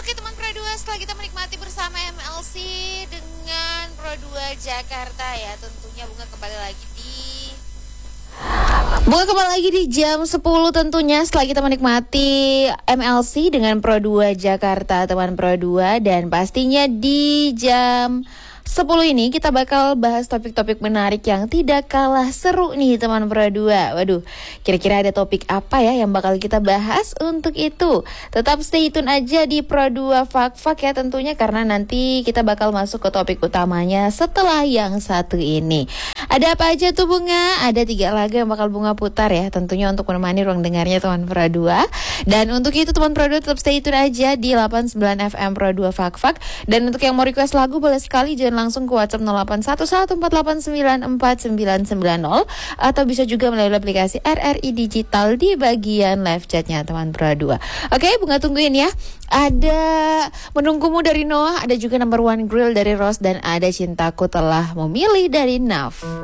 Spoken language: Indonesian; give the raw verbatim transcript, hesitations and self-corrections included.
Oke teman Pro dua, setelah kita menikmati bersama M L C dengan Pro dua Jakarta ya, tentunya Bunga kembali lagi di Bunga kembali lagi di jam sepuluh tentunya setelah kita menikmati M L C dengan Pro dua Jakarta teman Pro dua. Dan pastinya di jam sepuluh ini kita bakal bahas topik-topik menarik yang tidak kalah seru nih teman Pro dua. Waduh, kira-kira ada topik apa ya yang bakal kita bahas? Untuk itu tetap stay tune aja di Pro dua Fak-Fak ya tentunya, karena nanti kita bakal masuk ke topik utamanya setelah yang satu ini. Ada apa aja tuh Bunga? Ada tiga lagu yang bakal Bunga putar ya tentunya untuk menemani ruang dengarnya teman Pro dua. Dan untuk itu teman Pro dua tetap stay tune aja di delapan puluh sembilan F M Pro dua Fak-Fak. Dan untuk yang mau request lagu boleh sekali jangan langsung ke WhatsApp nol delapan satu satu empat delapan sembilan empat sembilan sembilan nol atau bisa juga melalui aplikasi R R I Digital di bagian live chatnya teman Pro dua. Oke, Bunga tungguin ya. Ada Menunggumu dari Noah, ada juga Number One Grill dari Rose, dan ada Cintaku Telah Memilih dari Naf.